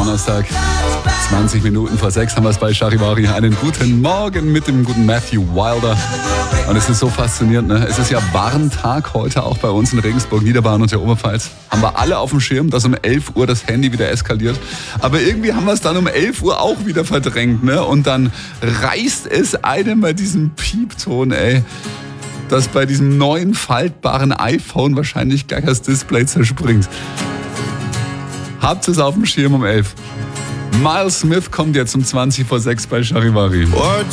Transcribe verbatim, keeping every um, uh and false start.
Donnerstag. zwanzig Minuten vor sechs haben wir es bei Charivari. Einen guten Morgen mit dem guten Matthew Wilder. Und es ist so faszinierend, ne? Es ist ja Warntag heute auch bei uns in Regensburg, Niederbayern und der Oberpfalz. Haben wir alle auf dem Schirm, dass um elf Uhr das Handy wieder eskaliert. Aber irgendwie haben wir es dann um elf Uhr auch wieder verdrängt, ne? Und dann reißt es einem bei diesem Piepton, ey, dass bei diesem neuen faltbaren iPhone wahrscheinlich gleich das Display zerspringt. Habt es auf dem Schirm um elf. Miles Smith kommt jetzt um zwanzig vor sechs bei Charivari.